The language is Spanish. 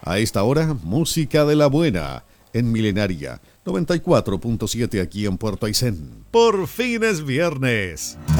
A esta hora, música de la buena, en Milenaria 94.7 aquí en Puerto Aysén. Por fin es viernes.